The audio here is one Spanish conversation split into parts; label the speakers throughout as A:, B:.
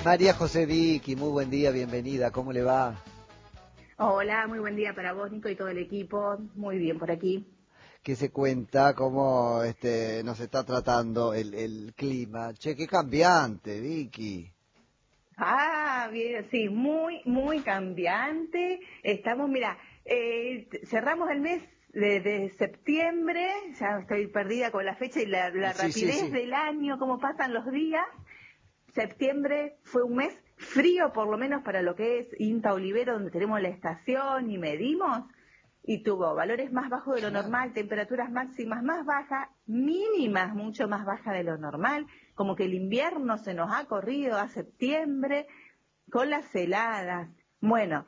A: María José Vicky, muy buen día, bienvenida, ¿cómo le va?
B: Hola, muy buen día para vos, Nico, y todo el equipo. Muy bien por aquí.
A: ¿Qué se cuenta? ¿Cómo nos está tratando el clima? Che, qué cambiante, Vicky.
B: Bien, sí, muy cambiante. Estamos, mira, cerramos el mes de septiembre, ya estoy perdida con la fecha y la rapidez
A: Sí.
B: del año, cómo pasan los días. Septiembre fue un mes frío, por lo menos para lo que es INTA Olivero, donde tenemos la estación y medimos, y tuvo valores más bajos de lo normal, temperaturas máximas más bajas, mínimas mucho más bajas de lo normal, como que el invierno se nos ha corrido a septiembre con las heladas. Bueno,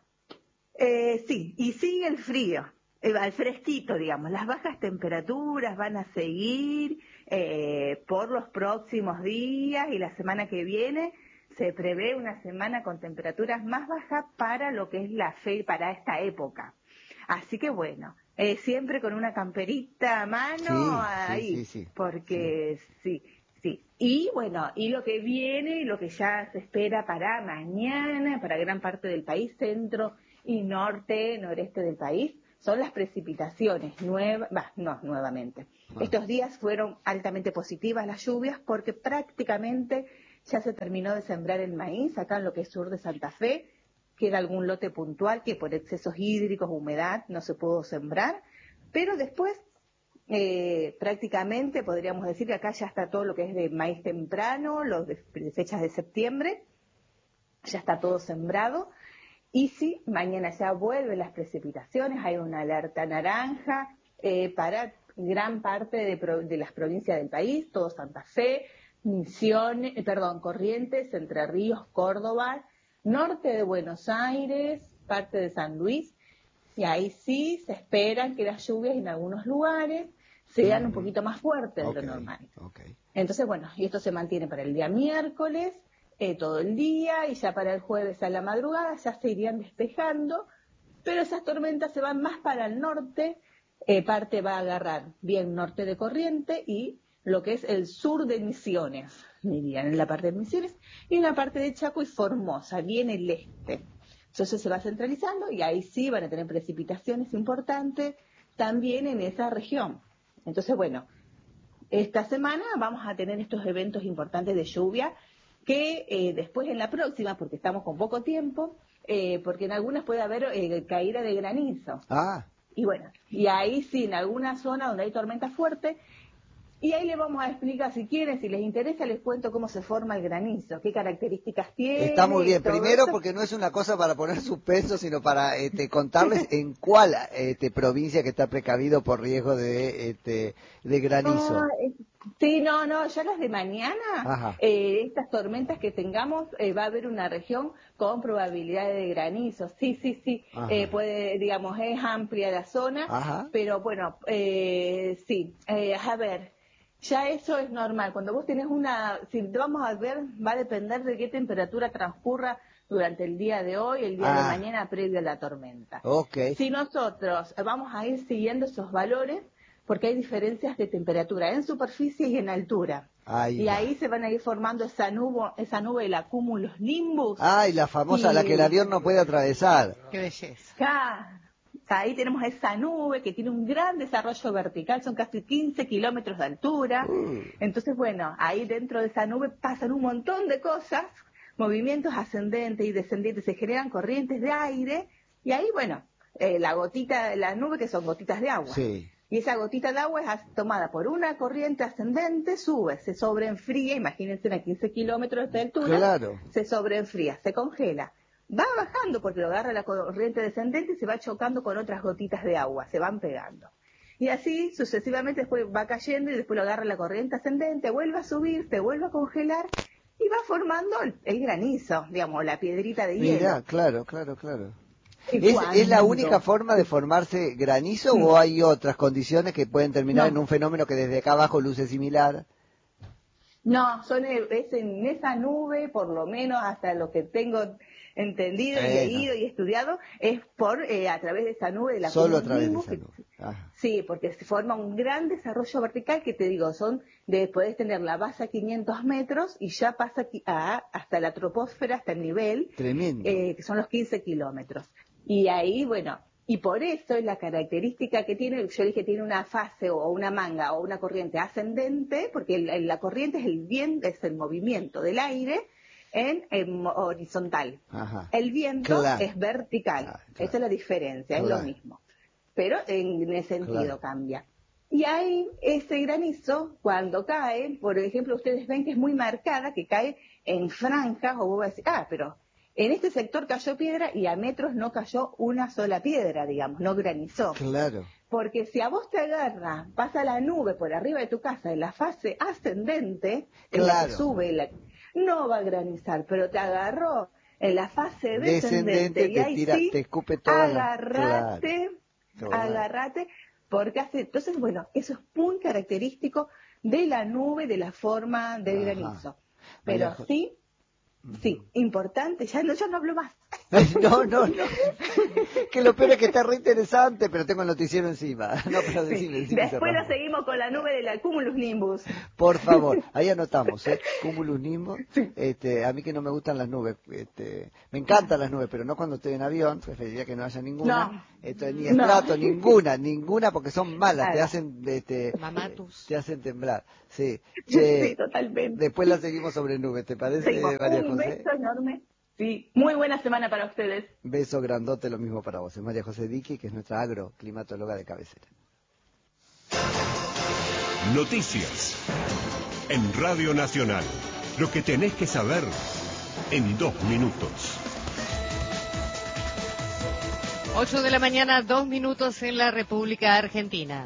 B: sí, y sigue el frío, el fresquito, digamos. Las bajas temperaturas van a seguir por los próximos días y la semana que viene se prevé una semana con temperaturas más bajas para lo que es para esta época. Así que bueno, siempre con una camperita a mano ahí,
A: Sí.
B: porque sí. Sí, y bueno, y lo que viene y lo que ya se espera para mañana, para gran parte del país, centro y noreste del país, son las precipitaciones nuevamente. Estos días fueron altamente positivas las lluvias porque prácticamente ya se terminó de sembrar el maíz acá en lo que es sur de Santa Fe. Queda algún lote puntual que por excesos hídricos, humedad, no se pudo sembrar, pero después prácticamente podríamos decir que acá ya está todo lo que es de maíz temprano, los de fechas de septiembre, ya está todo sembrado. Y sí, mañana ya vuelven las precipitaciones, hay una alerta naranja para gran parte de las provincias del país, todo Santa Fe, Misiones, Corrientes, Entre Ríos, Córdoba, norte de Buenos Aires, parte de San Luis, y ahí sí se esperan que las lluvias en algunos lugares sean un poquito más fuertes de lo normal. Entonces, bueno, y esto se mantiene para el día miércoles, todo el día, y ya para el jueves a la madrugada ya se irían despejando, pero esas tormentas se van más para el norte, parte va a agarrar bien norte de Corriente y lo que es el sur de Misiones, dirían, en la parte de Misiones, y en la parte de Chaco y Formosa, bien el este. Entonces se va centralizando y ahí sí van a tener precipitaciones importantes también en esa región. Entonces, bueno, esta semana vamos a tener estos eventos importantes de lluvia que después en la próxima, porque estamos con poco tiempo, porque en algunas puede haber caída de granizo. Y bueno, y ahí sí, en alguna zona donde hay tormenta fuerte, y ahí les vamos a explicar, si quieren, si les interesa, les cuento cómo se forma el granizo, qué características
A: Está muy
B: tiene y
A: bien.
B: todo
A: Primero,
B: eso.
A: porque no es una cosa para poner suspenso, sino para contarles en cuál provincia que está precavido por riesgo de granizo.
B: Sí, no, ya las de mañana,
A: Ajá.
B: estas tormentas que tengamos, va a haber una región con probabilidad de granizo. Sí,
A: Ajá.
B: puede, digamos, es amplia la zona,
A: Ajá.
B: pero bueno, sí, a ver, ya eso es normal. Cuando vos tenés si te vamos a ver, va a depender de qué temperatura transcurra durante el día de hoy, el día de mañana previo a la tormenta. Si nosotros vamos a ir siguiendo esos valores, porque hay diferencias de temperatura en superficie y en altura. Y ahí se van a ir formando esa nube, el cumulus nimbus.
A: Y la famosa, la que el avión no puede atravesar.
C: Qué belleza.
B: Ahí tenemos esa nube que tiene un gran desarrollo vertical, son casi 15 kilómetros de altura. Entonces, bueno, ahí dentro de esa nube pasan un montón de cosas, movimientos ascendentes y descendientes, se generan corrientes de aire, y ahí, bueno, la nube que son gotitas de agua.
A: Sí.
B: Y esa gotita de agua es tomada por una corriente ascendente, sube, se sobreenfría, imagínense a 15 kilómetros de altura,
A: Claro.
B: se sobreenfría, se congela. Va bajando porque lo agarra la corriente descendente y se va chocando con otras gotitas de agua, se van pegando. Y así sucesivamente después va cayendo y después lo agarra la corriente ascendente, vuelve a subir, se vuelve a congelar y va formando el granizo, digamos, la piedrita de hielo.
A: Mirá, claro. ¿Es la única forma de formarse granizo o hay otras condiciones que pueden terminar en un fenómeno que desde acá abajo luce similar?
B: No, es en esa nube, por lo menos hasta lo que tengo entendido y leído y estudiado, es a través de esa nube de la
A: Solo a través de
B: cumulonimbus.
A: esa nube.
B: Sí, porque se forma un gran desarrollo vertical que te digo, podés tener la base a 500 metros y ya pasa hasta la troposfera, hasta el nivel,
A: Tremendo.
B: Que son los 15 kilómetros. Y ahí, bueno, y por eso es la característica que tiene, yo dije, tiene una fase o una manga o una corriente ascendente, porque la corriente es el viento, es el movimiento del aire en horizontal.
A: Ajá.
B: El viento
A: Claro.
B: es vertical.
A: Claro.
B: Esa es la diferencia,
A: Claro.
B: es lo mismo. Pero en ese sentido
A: Claro.
B: cambia. Y ahí ese granizo, cuando cae, por ejemplo, ustedes ven que es muy marcada, que cae en franjas, o vos vas a decir, pero en este sector cayó piedra y a metros no cayó una sola piedra, digamos, no granizó.
A: Claro.
B: Porque si a vos te agarra, pasa la nube por arriba de tu casa en la fase ascendente, en la que sube, no va a granizar, pero te agarró en la fase descendente y
A: te
B: ahí
A: tira,
B: sí,
A: te escupe toda
B: agarrate, porque entonces, bueno, eso es muy característico de la nube, de la forma del granizo. Pero sí, importante, yo no hablo más.
A: No. Que lo peor es que está re interesante, pero tengo el noticiero encima. No, pero decime.
B: Después lo seguimos con la nube de la Cumulus Nimbus.
A: Por favor, ahí anotamos, Cumulus Nimbus. A mí que no me gustan las nubes, me encantan las nubes, pero no cuando estoy en avión, preferiría que no haya ninguna.
B: No.
A: Ni estrato, ninguna, porque son malas, te hacen,
C: Mamatus.
A: te hacen temblar. Sí.
B: Sí, totalmente.
A: Después la seguimos sobre nubes, ¿te parece, María José?
B: Un beso enorme. Sí, muy buena semana para ustedes.
A: Beso grandote, lo mismo para vos. Es María José Diqui, que es nuestra agroclimatóloga de cabecera.
D: Noticias en Radio Nacional. Lo que tenés que saber en 2 minutos.
C: 8 de la mañana, 2 minutos en la República Argentina.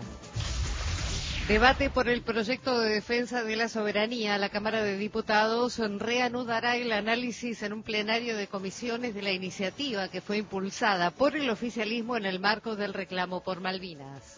C: Debate por el proyecto de defensa de la soberanía. La Cámara de Diputados reanudará el análisis en un plenario de comisiones de la iniciativa que fue impulsada por el oficialismo en el marco del reclamo por Malvinas.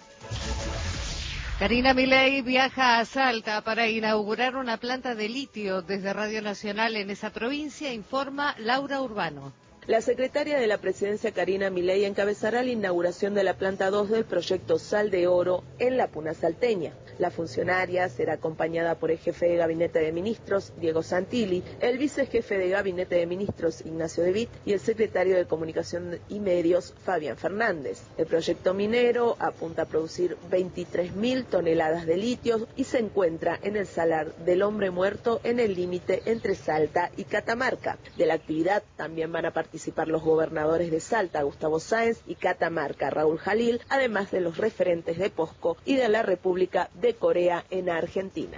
C: Karina Milei viaja a Salta para inaugurar una planta de litio desde Radio Nacional en esa provincia, informa Laura Urbano.
E: La secretaria de la Presidencia, Karina Milei, encabezará la inauguración de la planta 2 del proyecto Sal de Oro en la Puna salteña. La funcionaria será acompañada por el jefe de Gabinete de Ministros, Diego Santilli, el vicejefe de Gabinete de Ministros, Ignacio De Witt, y el secretario de Comunicación y Medios, Fabián Fernández. El proyecto minero apunta a producir 23.000 toneladas de litio y se encuentra en el Salar del Hombre Muerto, en el límite entre Salta y Catamarca. De la actividad también van a participar los gobernadores de Salta, Gustavo Sáenz, y Catamarca, Raúl Jalil, además de los referentes de POSCO y de la República de Corea en Argentina.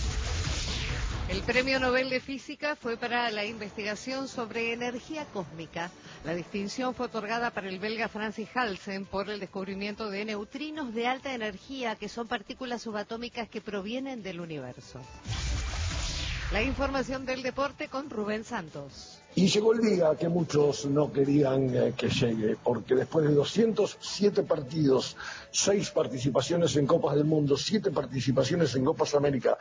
C: El Premio Nobel de Física fue para la investigación sobre energía cósmica. La distinción fue otorgada para el belga Francis Halsen por el descubrimiento de neutrinos de alta energía, que son partículas subatómicas que provienen del universo. La información del deporte con Rubén Santos.
F: Y llegó el día que muchos no querían que llegue, porque después de 207 partidos, 6 participaciones en Copas del Mundo, 7 participaciones en Copas América,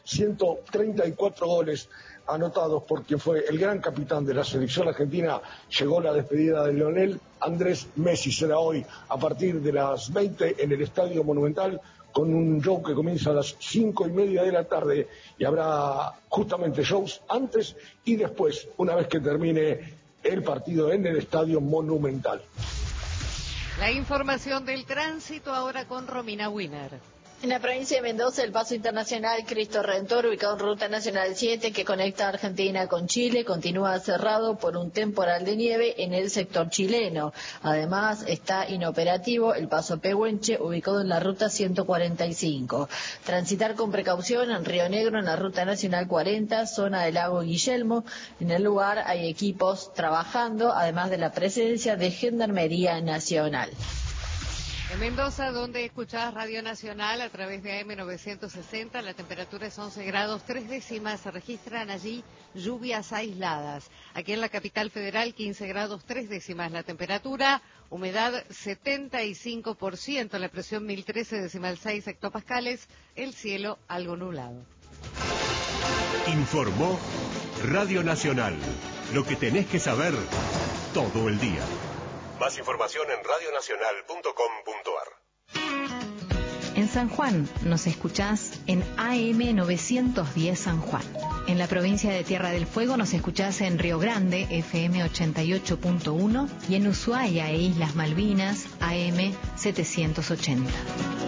F: 134 goles anotados por quien fue el gran capitán de la selección argentina, llegó la despedida de Lionel Andrés Messi. Será hoy a partir de las 20 en el Estadio Monumental, con un show que comienza a las 5:30 de la tarde, y habrá justamente shows antes y después, una vez que termine el partido en el Estadio Monumental.
C: La información del tránsito ahora con Romina Wiener.
G: En la provincia de Mendoza, el paso internacional Cristo Redentor, ubicado en Ruta Nacional 7, que conecta Argentina con Chile, continúa cerrado por un temporal de nieve en el sector chileno. Además, está inoperativo el paso Pehuenche, ubicado en la Ruta 145. Transitar con precaución en Río Negro, en la Ruta Nacional 40, zona del lago Guillermo. En el lugar hay equipos trabajando, además de la presencia de Gendarmería Nacional.
C: En Mendoza, donde escuchás Radio Nacional a través de AM 960, la temperatura es 11 grados 3 décimas, se registran allí lluvias aisladas. Aquí en la capital federal, 15 grados 3 décimas la temperatura, humedad 75%, la presión 1013,6 hectopascales, el cielo algo nublado.
D: Informó Radio Nacional. Lo que tenés que saber todo el día. Más información en radionacional.com.ar.
H: En San Juan nos escuchás en AM 910 San Juan. En la provincia de Tierra del Fuego nos escuchás en Río Grande, FM 88.1, y en Ushuaia e Islas Malvinas, AM 780.